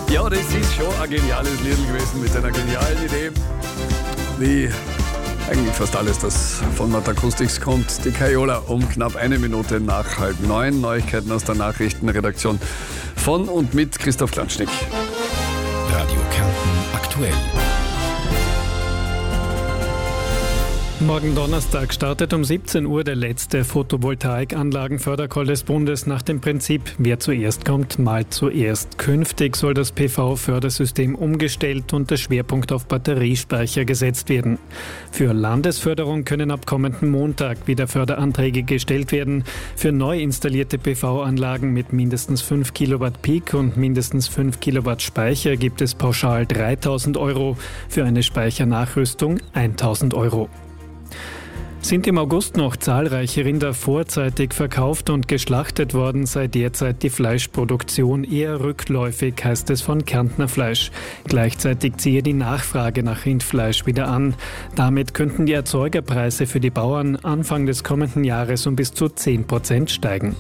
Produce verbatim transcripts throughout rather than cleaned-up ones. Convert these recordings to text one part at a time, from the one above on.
Ja, das ist schon ein geniales Lied gewesen mit einer genialen Idee. Wie eigentlich fast alles, das von Not Acoustics kommt. Die Kaiola um knapp eine Minute nach halb neun. Neuigkeiten aus der Nachrichtenredaktion von und mit Christoph Klatschnik. Radio Kärnten aktuell. Morgen Donnerstag startet um siebzehn Uhr der letzte Photovoltaikanlagenfördercall des Bundes nach dem Prinzip, wer zuerst kommt, malt zuerst. Künftig soll das P V-Fördersystem umgestellt und der Schwerpunkt auf Batteriespeicher gesetzt werden. Für Landesförderung können ab kommenden Montag wieder Förderanträge gestellt werden. Für neu installierte P V-Anlagen mit mindestens fünf Kilowatt Peak und mindestens fünf Kilowatt Speicher gibt es pauschal dreitausend Euro, für eine Speichernachrüstung eintausend Euro. Sind im August noch zahlreiche Rinder vorzeitig verkauft und geschlachtet worden, sei derzeit die Fleischproduktion eher rückläufig, heißt es von Kärntner Fleisch. Gleichzeitig ziehe die Nachfrage nach Rindfleisch wieder an. Damit könnten die Erzeugerpreise für die Bauern Anfang des kommenden Jahres um bis zu zehn Prozent steigen.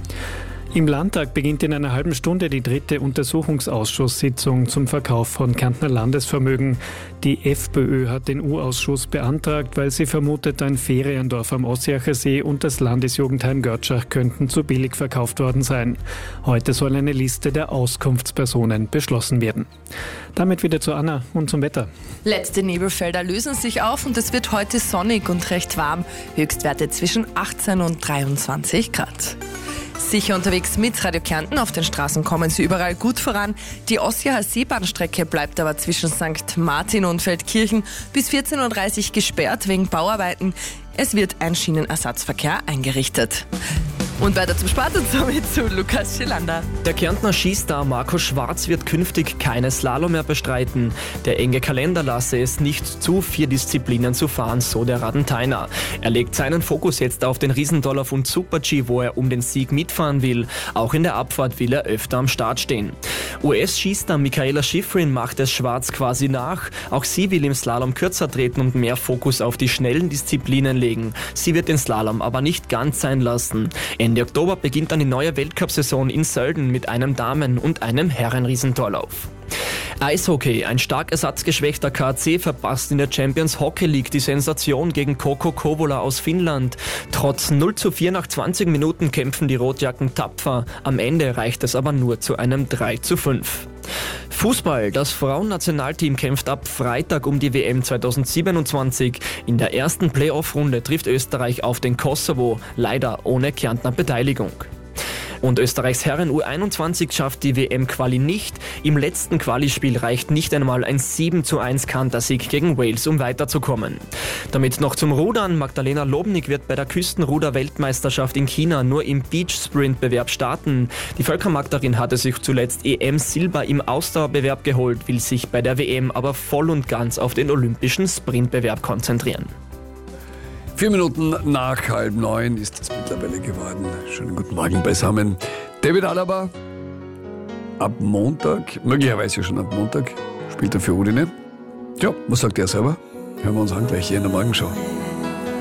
Im Landtag beginnt in einer halben Stunde die dritte Untersuchungsausschusssitzung zum Verkauf von Kärntner Landesvermögen. Die FPÖ hat den U-Ausschuss beantragt, weil sie vermutet, ein Feriendorf am Ossiacher See und das Landesjugendheim Görtschach könnten zu billig verkauft worden sein. Heute soll eine Liste der Auskunftspersonen beschlossen werden. Damit wieder zu Anna und zum Wetter. Letzte Nebelfelder lösen sich auf und es wird heute sonnig und recht warm. Höchstwerte zwischen achtzehn und dreiundzwanzig Grad. Sicher unterwegs mit Radio Kärnten. Auf den Straßen kommen Sie überall gut voran. Die Ossiacher Seebahnstrecke bleibt aber zwischen Sankt Martin und Feldkirchen bis vierzehn Uhr dreißig gesperrt wegen Bauarbeiten. Es wird ein Schienenersatzverkehr eingerichtet. Und weiter zum Sport und somit zu Lukas Schilander. Der Kärntner Skistar Marco Schwarz wird künftig keine Slalom mehr bestreiten. Der enge Kalender lasse es nicht zu, vier Disziplinen zu fahren, so der Radentheiner. Er legt seinen Fokus jetzt auf den Riesendollar und Super-G, wo er um den Sieg mitfahren will. Auch in der Abfahrt will er öfter am Start stehen. U S-Skistar Mikaela Shiffrin macht es Schwarz quasi nach. Auch sie will im Slalom kürzer treten und mehr Fokus auf die schnellen Disziplinen legen. Sie wird den Slalom aber nicht ganz sein lassen. Ende Oktober beginnt dann die neue Weltcup-Saison in Sölden mit einem Damen- und einem Herren-Riesentorlauf. Eishockey. Ein stark ersatzgeschwächter K C verpasst in der Champions Hockey League die Sensation gegen Kokko Kouvola aus Finnland. Trotz null zu vier nach zwanzig Minuten kämpfen die Rotjacken tapfer. Am Ende reicht es aber nur zu einem drei zu fünf. Fußball. Das Frauennationalteam kämpft ab Freitag um die W M zweitausendsiebenundzwanzig. In der ersten Playoff-Runde trifft Österreich auf den Kosovo, leider ohne Kärntner Beteiligung. Und Österreichs Herren U einundzwanzig schafft die W M-Quali nicht. Im letzten Quali-Spiel reicht nicht einmal ein sieben zu eins Kantersieg gegen Wales, um weiterzukommen. Damit noch zum Rudern. Magdalena Lobnik wird bei der Küstenruder-Weltmeisterschaft in China nur im Beach-Sprint-Bewerb starten. Die Völkermagderin hatte sich zuletzt E M-Silber im Ausdauerbewerb geholt, will sich bei der W M aber voll und ganz auf den olympischen Sprintbewerb konzentrieren. Vier Minuten nach halb neun ist es mittlerweile geworden. Schönen guten Morgen beisammen. David Alaba, ab Montag, möglicherweise schon ab Montag, spielt er für Udine. Tja, was sagt er selber? Hören wir uns an gleich hier in der Morgenschau.